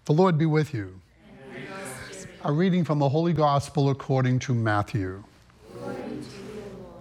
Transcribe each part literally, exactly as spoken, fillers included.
The Lord be with you. A reading from the Holy Gospel according to Matthew. Glory to you, Lord.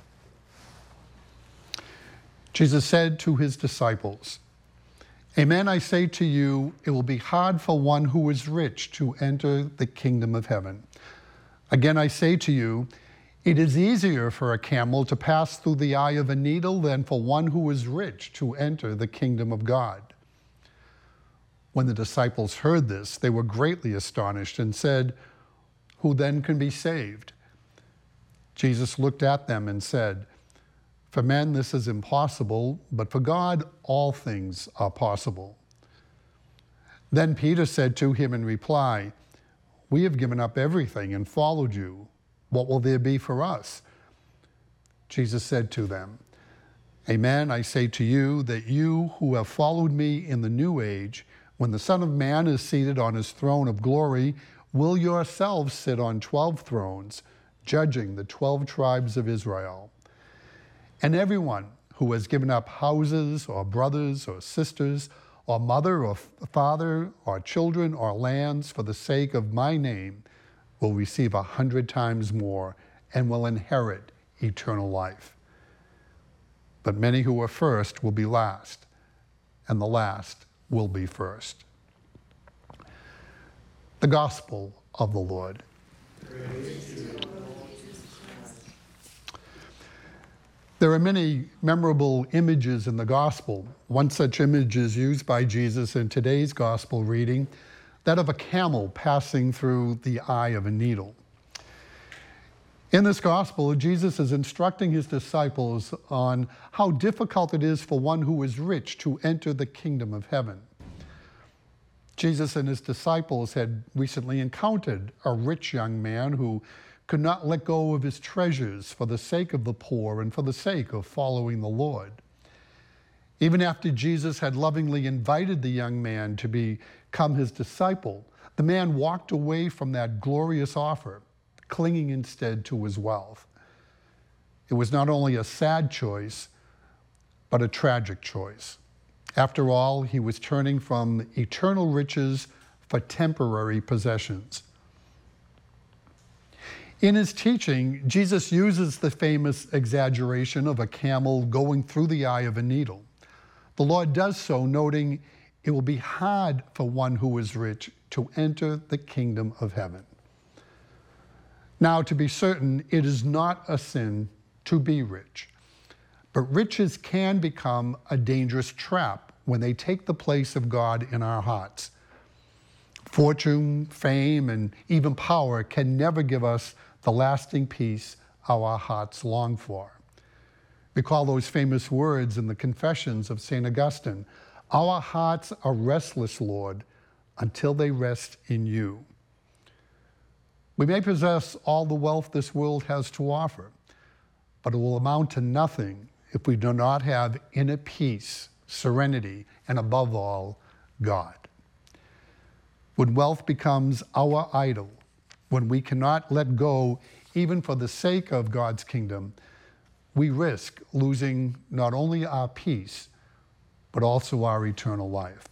Jesus said to his disciples, "Amen, I say to you, it will be hard for one who is rich to enter the kingdom of heaven. Again, I say to you, it is easier for a camel to pass through the eye of a needle than for one who is rich to enter the kingdom of God." When the disciples heard this, they were greatly astonished and said, "Who then can be saved?" Jesus looked at them and said, "For men this is impossible, but for God all things are possible." Then Peter said to him in reply, "We have given up everything and followed you. What will there be for us?" Jesus said to them, "Amen, I say to you that you who have followed me in the new age, when the Son of Man is seated on his throne of glory, will yourselves sit on twelve thrones, judging the twelve tribes of Israel. And everyone who has given up houses or brothers or sisters or mother or father or children or lands for the sake of my name will receive a hundred times more and will inherit eternal life. But many who are first will be last, and the last will be first." The Gospel of the Lord. Praise to you, Lord Jesus Christ. There are many memorable images in the Gospel. One such image is used by Jesus in today's Gospel reading, that of a camel passing through the eye of a needle. In this Gospel, Jesus is instructing his disciples on how difficult it is for one who is rich to enter the kingdom of heaven. Jesus and his disciples had recently encountered a rich young man who could not let go of his treasures for the sake of the poor and for the sake of following the Lord. Even after Jesus had lovingly invited the young man to become his disciple, the man walked away from that glorious offer, clinging instead to his wealth. It was not only a sad choice, but a tragic choice. After all, he was turning from eternal riches for temporary possessions. In his teaching, Jesus uses the famous exaggeration of a camel going through the eye of a needle. The Lord does so, noting it will be hard for one who is rich to enter the kingdom of heaven. Now, to be certain, it is not a sin to be rich, but riches can become a dangerous trap when they take the place of God in our hearts. Fortune, fame, and even power can never give us the lasting peace our hearts long for. Recall those famous words in the Confessions of Saint Augustine, "Our hearts are restless, Lord, until they rest in you." We may possess all the wealth this world has to offer, but it will amount to nothing if we do not have inner peace, serenity, and above all, God. When wealth becomes our idol, when we cannot let go even for the sake of God's kingdom, we risk losing not only our peace, but also our eternal life.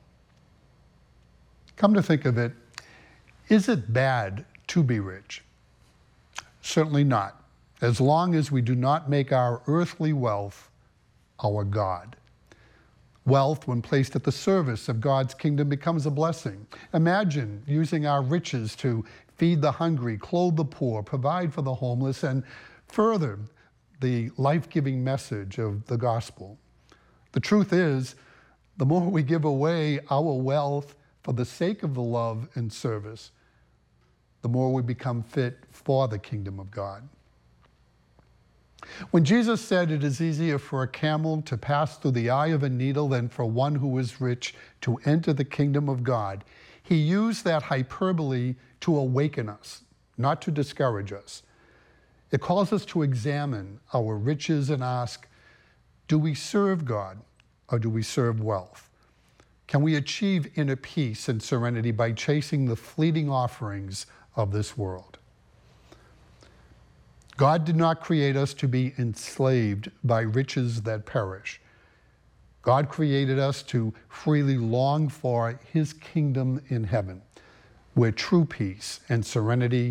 Come to think of it, is it bad to be rich? Certainly not, as long as we do not make our earthly wealth our God. Wealth, when placed at the service of God's kingdom, becomes a blessing. Imagine using our riches to feed the hungry, clothe the poor, provide for the homeless, and further the life-giving message of the gospel. The truth is, the more we give away our wealth for the sake of the love and service, the more we become fit for the kingdom of God. When Jesus said it is easier for a camel to pass through the eye of a needle than for one who is rich to enter the kingdom of God, he used that hyperbole to awaken us, not to discourage us. It calls us to examine our riches and ask, do we serve God or do we serve wealth? Can we achieve inner peace and serenity by chasing the fleeting offerings of this world? God did not create us to be enslaved by riches that perish. God created us to freely long for his kingdom in heaven, where true peace and serenity